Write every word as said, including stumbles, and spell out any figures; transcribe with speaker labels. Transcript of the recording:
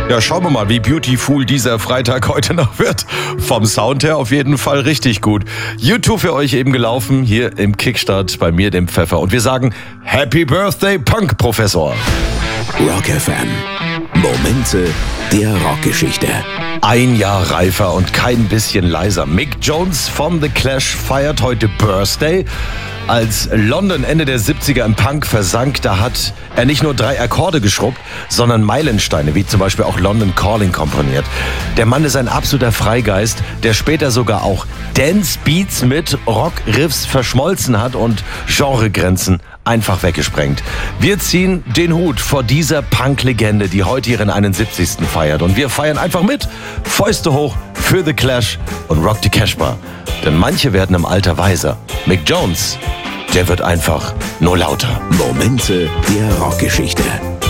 Speaker 1: Ja, schauen wir mal, wie beautiful dieser Freitag heute noch wird. Vom Sound her auf jeden Fall richtig gut. YouTube für euch eben gelaufen, hier im Kickstart bei mir, dem Pfeffer. Und wir sagen Happy Birthday, Punk-Professor.
Speaker 2: Rock F M. Momente der Rockgeschichte.
Speaker 1: Ein Jahr reifer und kein bisschen leiser. Mick Jones von The Clash feiert heute Birthday. Als London Ende der siebziger im Punk versank, da hat er nicht nur drei Akkorde geschrubbt, sondern Meilensteine, wie zum Beispiel auch London Calling, komponiert. Der Mann ist ein absoluter Freigeist, der später sogar auch Dance-Beats mit Rock-Riffs verschmolzen hat und Genregrenzen einfach weggesprengt. Wir ziehen den Hut vor dieser Punk-Legende, die heute ihren einundsiebzigsten feiert. Und wir feiern einfach mit. Fäuste hoch für The Clash und Rock the Casbah. Denn manche werden im Alter weiser. Mick Jones, der wird einfach nur lauter.
Speaker 2: Momente der Rockgeschichte.